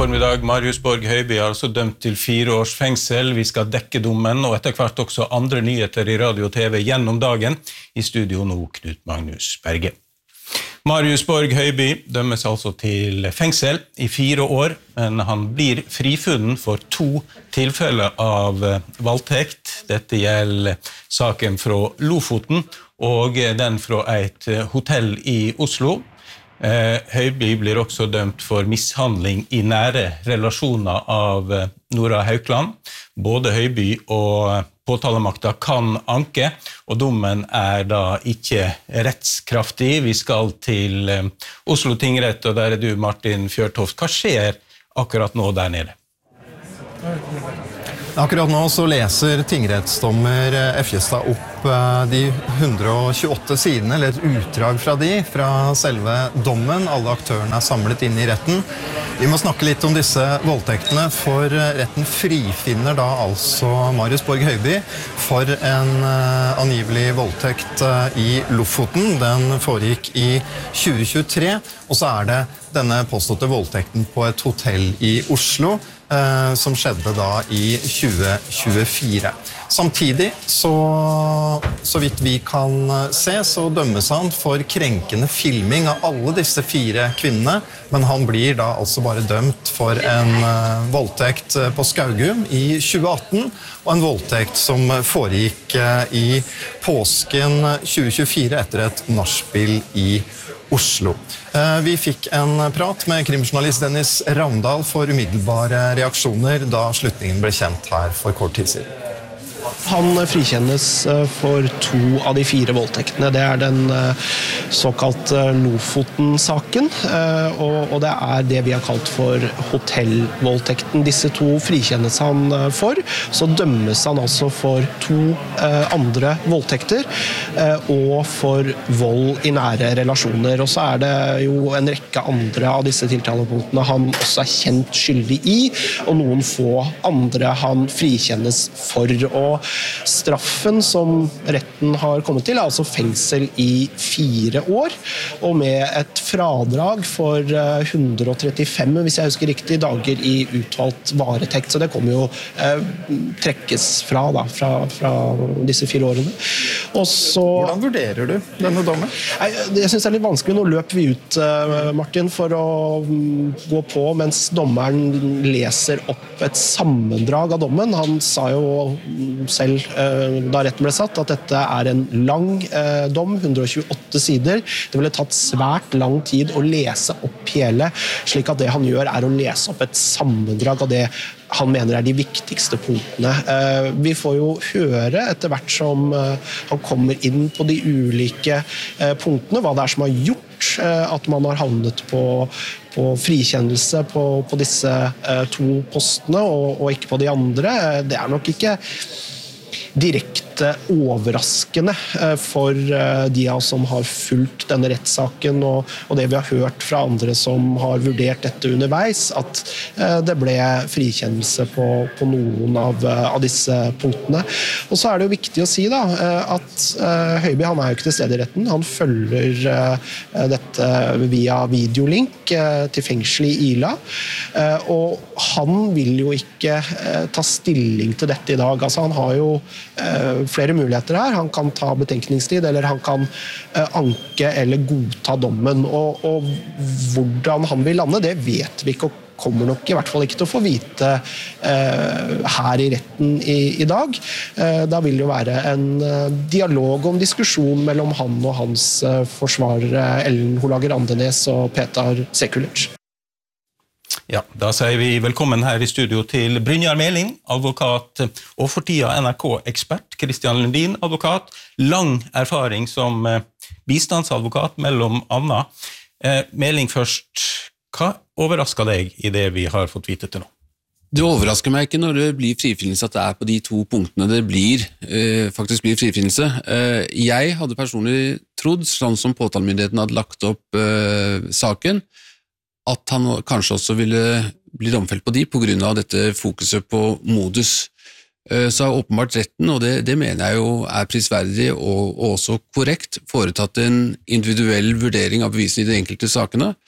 formiddag. Marius Borg Høiby er altså dømt til 4 års fengsel. Vi skal dekke dommen, og etter hvert også andre nyheter i radio og TV gjennom dagen. I studio nå Knut Magnus Berge. Marius Borg Høiby dømmes altså til fengsel i 4 år, men han blir frifunnet for 2 tilfeller av voldtekt. Dette gjelder saken fra Lofoten og den fra et hotell i Oslo. Høiby blir også dømt for mishandling i nære relasjoner av Nora Haukland. Både Høiby og påtalemakta kan anke, og dommen er da ikke rettskraftig. Vi skal til Oslo tingrett, og der er du, Martin Fjørtoft. Hva skjer akkurat nå der nede? Akkurat nå så leser tingrettsdommer Fjestad opp de 128 sidene, eller et utdrag fra fra selve dommen. Alle aktørene er samlet inn i retten. Vi må snakke litt om disse voldtektene, for retten frifinner da altså Marius Borg Høiby for en angivelig voldtekt i Lofoten. Den foregikk i 2023, og så er det denne påståtte voldtekten på et hotell i Oslo, som skjedde da i 2024. Samtidig, så vidt vi kan se, så dømmes han for krenkende filming av alle disse 4 kvinnene, men han blir da altså bare dømt for en voldtekt på Skaugum i 2018, og en voldtekt som foregikk i påsken 2024 etter et nachspiel i Oslo. Vi fikk en prat med krimjournalist Dennis Ravndal for umiddelbare reaksjoner da slutningen ble kjent her for kort tid siden. Han frikjennes for 2 av de 4 voldtektene. Det er den såkalt Lofoten-saken, og det er det vi har kalt for hotellvoldtekten. Disse 2 frikjennes han for, så dømmes han altså for 2 andre voldtekter, og for vold i nære relasjoner. Og så er det jo en rekke andre av disse tiltalepunktene han også er kjent skyldig i, og noen få andre han frikjennes for. Og straffen som retten har kommet til er altså fengsel i 4 år, og med et fradrag for 135, hvis jeg husker riktig, dager i utvalgt varetekt. Så det kommer jo trekkes fra disse 4 årene. Og så, hvordan vurderer du denne dommen? Jeg synes det er litt vanskelig. Nå løper vi ut, Martin, for å gå på mens dommeren leser opp et sammendrag av dommen. Han sa jo selv da retten ble satt at dette er en lang dom, 128 sider. Det ville tatt svært lang tid å lese opp hele, slik at det han gjør er å lese opp et sammendrag av det han mener er de viktigste punktene. Vi får jo høre etter hvert som han kommer inn på de ulike punktene, hva det er som har gjort at man har havnet på frikjennelse på disse 2 postene og ikke på de andre. Det er nok ikke direkte overraskende for de av oss som har fulgt denne rettssaken og det vi har hørt fra andre som har vurdert dette underveis, at det ble frikjennelse på noen av disse punktene. Og så er det jo viktig å si da, at Høiby han er jo ikke til stede i retten. Han følger dette via videolink til fengsel i Ila, og han vil jo ikke ta stilling til dette i dag. Altså han har jo flere muligheter her. Han kan ta betenkningstid, eller han kan anke eller godta dommen. Og hvordan han vil lande, det vet vi ikke, og kommer nok i hvert fall ikke til å få vite her i retten i dag. Da vil det jo være en dialog og en diskusjon mellom han og hans forsvarere Ellen Holager Andenes og Petar Sekulic. Ja, da sier vi velkommen her i studio til Brynjar Meling, advokat og for tida NRK-ekspert, Kristian Lundin, advokat, lang erfaring som bistandsadvokat mellom Anna. Meling først, hva overrasker deg i det vi har fått vite til nå? Det overrasker meg ikke når det blir frifinnelse at det er på de 2 punktene det faktisk blir frifinnelse. Jeg hadde personlig trodd, sånn som påtalemyndigheten hadde lagt opp saken, at han kanskje også ville bli domfelt på de på grunn av dette fokuset på modus. Så har åpenbart retten, og det mener jeg jo er prisverdig og også korrekt, foretatt en individuell vurdering av bevisene i de enkelte sakene,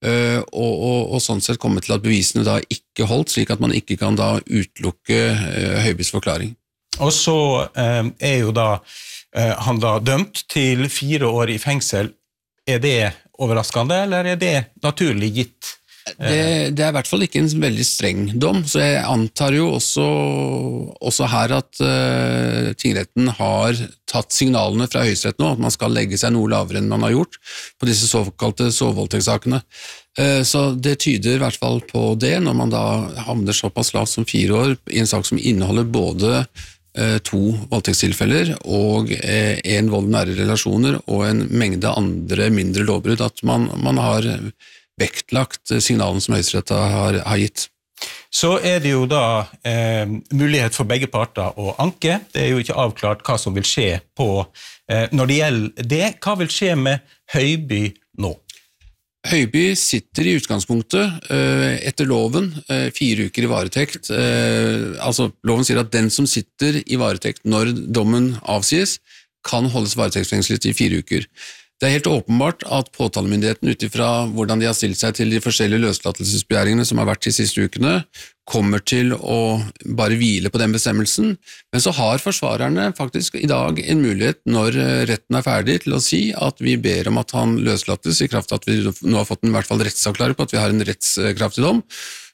og sånn sett komme til at bevisene da ikke holdt, slik at man ikke kan da utelukke Høibys forklaring. Og så jo da han da dømt til 4 år i fengsel. Det overraskende, eller det naturlig gitt? Det I hvert fall ikke en veldig streng dom, så jeg antar jo også her at tingretten har tatt signalene fra Høyesterett nå, at man skal legge seg noe lavere enn man har gjort på disse såkalte sovevoldtektssakene. Så det tyder I hvert fall på det, når man da havner såpass lavt som 4 år I en sak som inneholder både 2 voldtektstilfeller og en vold I nære relasjoner og en mengde andre mindre lovbrudd, at man har vektlagt signalen som Høyesterett har gitt. Så det jo da mulighet for begge parter å anke. Det jo ikke avklart hva som vil skje på, når det gjelder det. Hva vil skje med Høiby nå? Høiby sitter I utgangspunktet etter loven 4 uker I varetekt. Altså, loven sier at den som sitter I varetekt når dommen avsies, kan holdes varetektsfengslet I 4 uker. Det helt åpenbart at påtalemyndigheten utifra hvordan de har stilt seg til de forskjellige løslatelsesbegjæringene som har vært de siste ukene, kommer til å bare hvile på den bestemmelsen, men så har forsvarerne faktisk I dag en mulighet når retten ferdig til å si at vi ber om at han løslates I kraft at vi nå har fått en I hvert fall rettsavklaring på at vi har en rettskraftig dom,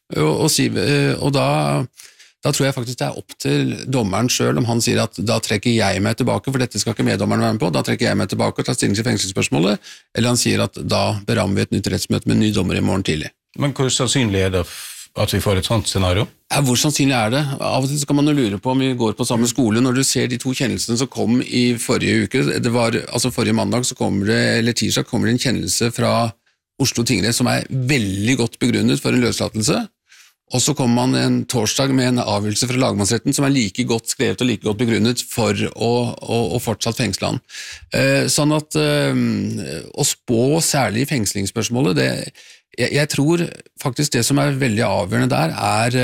og da tror jeg faktisk det opp til dommeren selv om han sier at da trekker jeg meg tilbake, for dette skal ikke meddommeren være med på, da trekker jeg meg tilbake og tar stilling til fengselsspørsmålet, eller han sier at da berammer vi et nytt rettsmøte med en ny dommer I morgen tidlig. Men hvor sannsynlig det at vi får et sånt scenario? Hvor sannsynlig det? Av og til så kan man jo lure på om vi går på samme skole. Når du ser de 2 kjennelsene som kom I forrige uke, det var, altså forrige mandag så kommer det, eller tirsdag kommer det en kjennelse fra Oslo tingrett som veldig godt begrunnet for en løslatelse, og så kommer man en torsdag med en avgjørelse fra lagmannsretten som like godt skrevet og like godt begrunnet for å fortsatt fengsle han. Sånn at å spå særlig I fengslingsspørsmålet, jeg tror faktisk det som veldig avgjørende der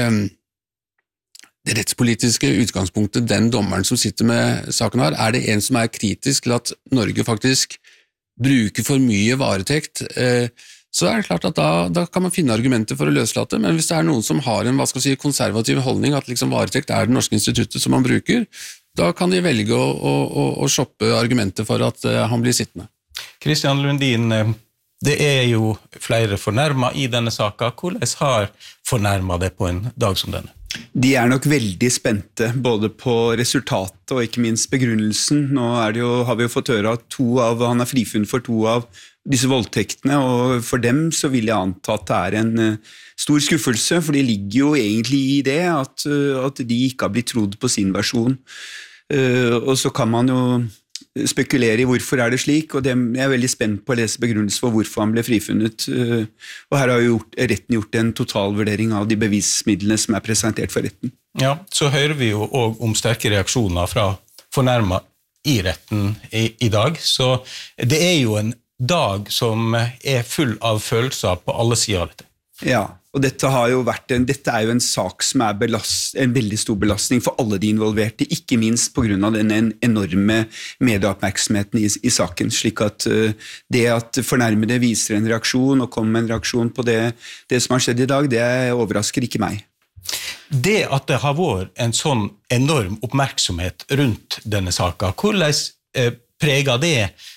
det rettspolitiske utgangspunktet den dommeren som sitter med saken har. Det en som kritisk til at Norge faktisk bruker for mye varetekt, så det klart at da kan man finne argumenter for å løslate, men hvis det noen som har en konservativ holdning, at liksom varetekt det norske instituttet som man bruker, da kan de velge å shoppe argumenter for at han blir sittende. Kristian Lundin, det jo flere fornærmet I denne saken. Hvordan har fornærmet det på en dag som denne? De nok veldig spente, både på resultatet og ikke minst begrunnelsen. Nå har vi jo fått høre at han frifunnet for 2 av disse voldtektene, og for dem så vil jeg anta at det en stor skuffelse, for det ligger jo egentlig I det at de ikke har blitt trodd på sin versjon. Og så kan man jo spekulere I hvorfor det slik, og jeg veldig spent på å lese begrunnelsen for hvorfor han ble frifunnet. Og her har jo retten gjort en totalvurdering av de bevismidlene som presentert for retten. Ja, så hører vi jo også om sterke reaksjoner fra fornærmet I retten I dag, så det jo en dag som full av følelser på alle sider av dette. Ja, og dette dette jo en sak som en veldig stor belastning for alle de involverte, ikke minst på grunn av den enorme medieoppmerksomheten I saken, slik at det at fornærmede viser en reaksjon og kommer med en reaksjon på det som har skjedd I dag, det overrasker ikke meg. Det at det har vært en sånn enorm oppmerksomhet rundt denne saken, hvordan preger det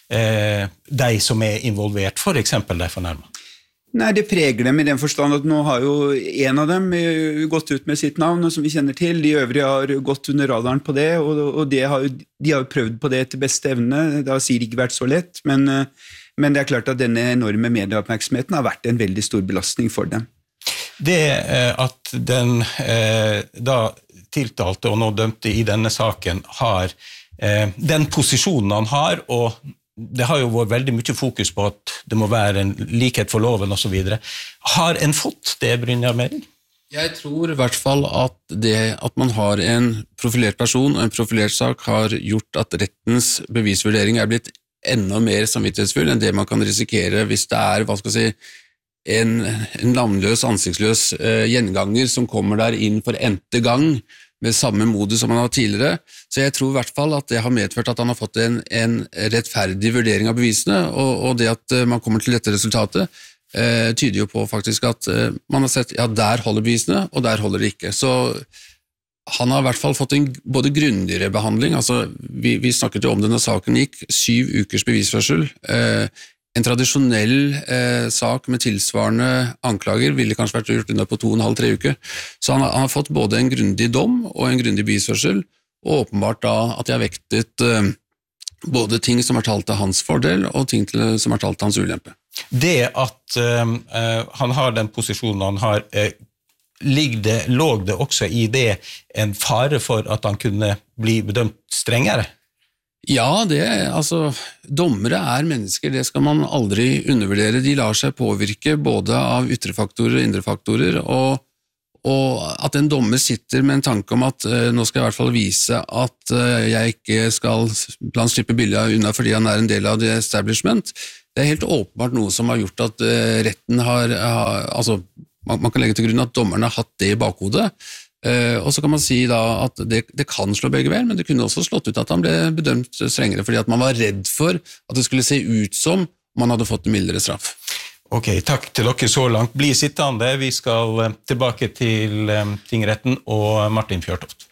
de som involvert, for eksempel de fornærmede? Nei, det preger dem I den forstand at nå har jo en av dem gått ut med sitt navn, som vi kjenner til. De øvrige har gått under radaren på det, og de har jo prøvd på det til beste evne. Det har sikkert ikke vært så lett, men det klart at denne enorme medieoppmerksomheten har vært en veldig stor belastning for dem. Det at den da tiltalte og nå dømte I denne saken har den posisjonen han har, og det har jo vært veldig mye fokus på at det må være en likhet for loven og så videre. Har en fått det, Brynjar Meling? Jeg tror I hvert fall at det at man har en profilert person og en profilert sak har gjort at rettens bevisvurdering blitt enda mer samvittighetsfull enn det man kan risikere hvis det hva skal jeg si, en navnløs, ansiktsløs gjenganger som kommer der inn for n-te gang med samme modus som han har tidligere. Så jeg tror I hvert fall at det har medført at han har fått en rettferdig vurdering av bevisene, og det at man kommer til dette resultatet tyder jo på faktisk at man har sett, ja, der holder bevisene, og der holder det ikke. Så han har i hvert fall fått en både grundigere behandling, altså vi snakket jo om det når saken gikk, 7 ukers bevisførsel. En tradisjonell sak med tilsvarende anklager ville kanskje vært gjort under på 2,5-3 uker. Så han har fått både en grundig dom og en grundig bevisførsel, og åpenbart da at de har vektet både ting som har talt til hans fordel, og ting som har talt til hans ulempe. Det at han har den posisjonen han har, låg det også i det en fare for at han kunne bli bedømt strengere? Ja, altså, dommere er mennesker, det skal man aldri undervurdere. De lar seg påvirke både av ytre faktorer og indre faktorer, og at en dommer sitter med en tanke om at nå skal jeg i hvert fall vise at jeg ikke skal la han slippe billig unna fordi han er en del av det establishment. Det er helt åpenbart noe som har gjort at retten altså, man kan legge til grunn at dommerne har hatt det i bakhodet, og så kan man si da at det kan slå begge vel, men det kunne også slått ut at han ble bedømt strengere, fordi at man var redd for at det skulle se ut som man hadde fått en mildere straff. Ok, takk til dere så langt. Bli sittende, vi skal tilbake til tingretten og Martin Fjørtoft.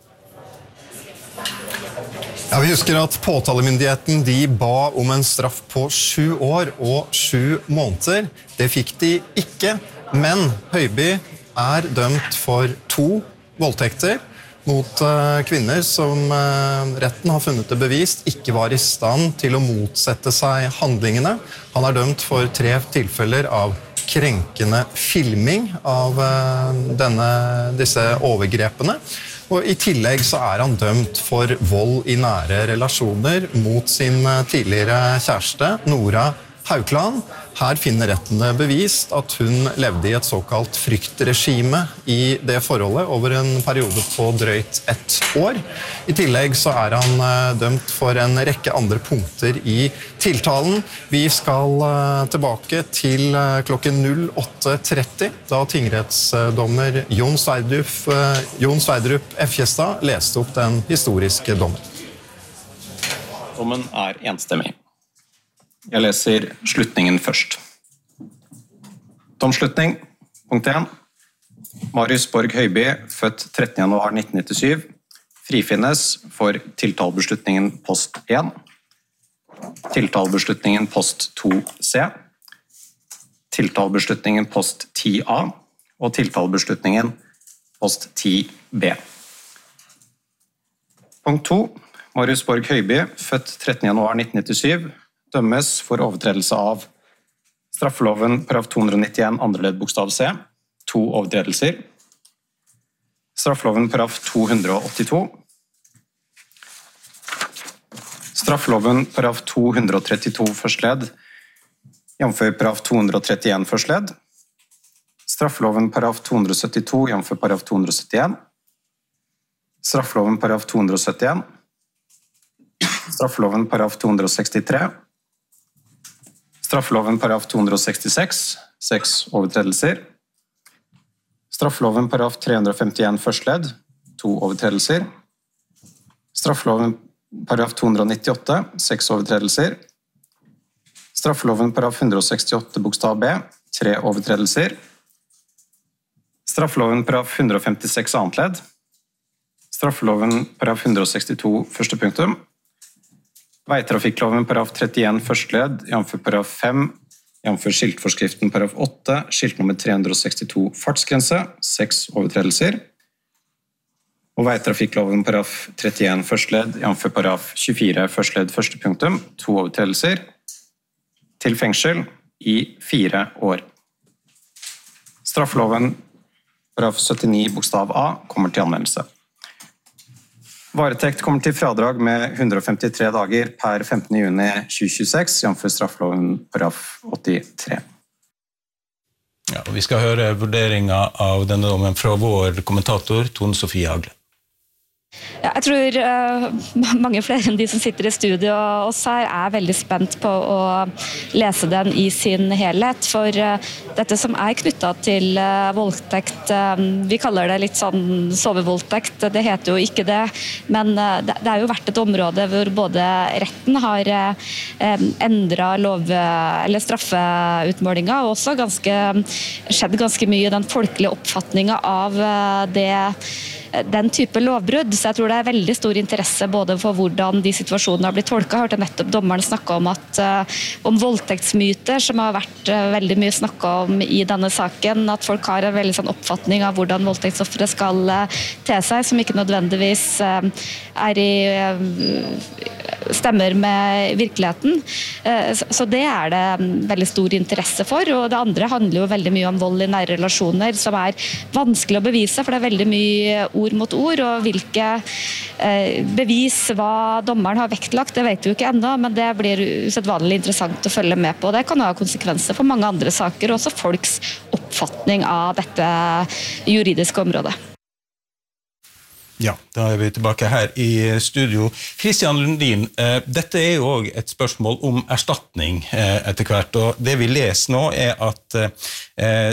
Ja, vi husker at påtalemyndigheten de ba om en straff på 7 år og 7 måneder. Det fikk de ikke, men Høiby er dømt for 2 voldtekter mot kvinner som retten har funnet det bevist ikke var i stand til å motsette seg handlingene. Han er dømt for 3 tilfeller av krenkende filming av disse overgrepene. Og i tillegg så er han dømt for vold i nære relasjoner mot sin tidligere kjæreste, Nora Haukland. Her finner retten det bevist at hun levde i et såkalt fryktregime i det forholdet over en periode på drøyt 1 år. I tillegg så er han dømt for en rekke andre punkter i tiltalen. Vi skal tilbake til klokken 08:30, da tingrettsdommer Jon Sverdrup Efjestad leste opp den historiske dommen. Dommen er enstemmig. Jeg leser slutningen først. Domslutning, punkt 1. Marius Borg Høiby, født 13. januar 1997, frifinnes for tiltalebeslutningen post 1, tiltalebeslutningen post 2c, tiltalebeslutningen post 10a og tiltalebeslutningen post 10b. Punkt 2. Marius Borg Høiby, født 13. januar 1997, dømmes for overtredelse av straffeloven paragraf 291 andre ledd bokstav C, 2 overtredelser. Straffeloven paragraf 282. Straffeloven paragraf 232 første ledd, jf. Paragraf 231 første ledd. Straffeloven paragraf 272, jf. Paragraf 271. Straffeloven paragraf 271. Straffeloven paragraf 263. Straffeloven paragraf 266, 6 overtredelser. Straffeloven paragraf 351 første ledd, 2 overtredelser. Straffeloven paragraf 298, 6 overtredelser. Straffeloven paragraf 168 bokstav B, 3 overtredelser. Straffeloven paragraf 156 annet ledd. Straffeloven paragraf 162 første punktum. Veitrafikkloven paragraf 31 første ledd, jf. Paragraf 5, jf. Skiltforskriften paragraf 8, skilt nummer 362 fartsgrense, 6 overtredelser. Og veitrafikkloven paragraf 31 første ledd, jf. Paragraf 24 første ledd første punktum, 2 overtredelser, til fengsel i 4 år. Straffeloven paragraf 79 bokstav A kommer til anmeldelse. Varetekt kommer til fradrag med 153 dager per 15. juni 2026, jf. straffeloven paragraf 83. Ja, og vi skal høre vurderingen av denne dommen fra vår kommentator, Tone Sofie Hagle. Jeg tror mange flere enn de som sitter i studio og oss her veldig spent på å lese den i sin helhet, for dette som knyttet til voldtekt, vi kaller det litt sånn sovevoldtekt, det heter jo ikke det, men det jo vært et område hvor både retten har endret eller straffeutmålinga, og også skjedd ganske mye i den folkelige oppfatninga av den type lovbrudd, så jeg tror det veldig stor interesse både for hvordan de situasjonene har blitt tolket. Jeg hørte nettopp dommeren snakke om voldtektsmyter, som har vært veldig mye snakket om i denne saken, at folk har en veldig sånn oppfatning av hvordan voldtektsoffere skal te seg, som ikke nødvendigvis stemmer med virkeligheten. Så det det veldig stor interesse for, og det andre handler jo veldig mye om vold i nære relasjoner, som vanskelig å bevise, for det veldig mye ord mot ord, og hvilke bevis hva dommeren har vektlagt, det vet vi jo ikke ennå, men det blir usedvanlig interessant å følge med på. Det kan ha konsekvenser for mange andre saker, og også folks oppfatning av dette juridiske området. Ja, da vi tilbake her i studio. Christian Lundin, dette jo også et spørsmål om erstatning etter hvert, og det vi leser nå at